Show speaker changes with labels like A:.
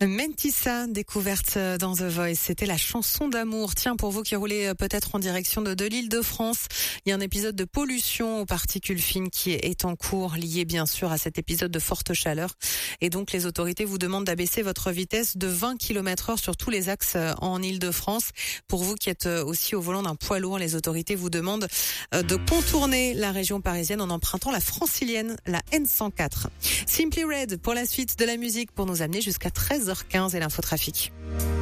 A: Mentissa, découverte dans The Voice, c'était la chanson d'amour. Tiens, pour vous qui roulez peut-être en direction de l'Île-de-France, il y a un épisode de pollution aux particules fines qui est en cours, lié bien sûr à cet épisode de forte chaleur. Et donc les autorités vous demandent d'abaisser votre vitesse de 20 km/h sur tous les axes en Île-de-France. Pour vous qui êtes aussi au volant d'un poids lourd, les autorités vous demandent de contourner la région parisienne en empruntant la francilienne, la N104. Simply Red pour la suite de la musique pour nous amener jusqu'à 13h15 et l'infotrafic.